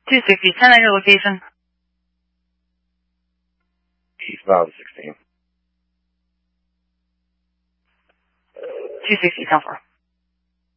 260, 10 on your location. Eastbound 16. 260, 10-4.